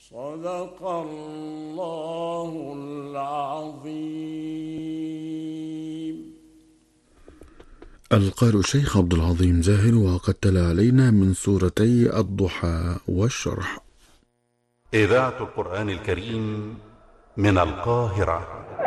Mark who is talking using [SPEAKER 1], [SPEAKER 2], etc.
[SPEAKER 1] صدق الله العظيم.
[SPEAKER 2] القارئ الشيخ عبد العظيم زاهر، وقد تلا علينا من سورتي الضحى والشرح.
[SPEAKER 3] إذاعة القرآن الكريم من القاهرة.